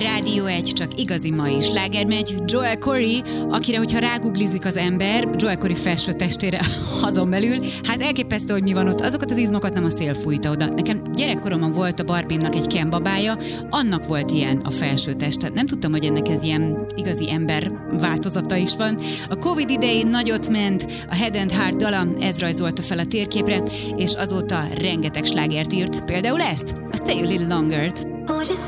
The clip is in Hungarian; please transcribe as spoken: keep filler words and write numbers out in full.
Rádió egy, csak igazi mai sláger megy. Joel Corey, akire, hogyha ráguglizik az ember, Joel Corey felső testére azon belül, hát elképesztő, hogy mi van ott. Azokat az izmokat nem a szél fújta oda. Nekem gyerekkoromban volt a Barbie-nak egy Ken babája, annak volt ilyen a felső teste. Nem tudtam, hogy ennek ez ilyen igazi ember változata is van. A Covid idején nagyot ment, a Head and Heart dala, ez rajzolta fel a térképre, és azóta rengeteg slágert írt. Például ezt, a Stay a Little Longer-t.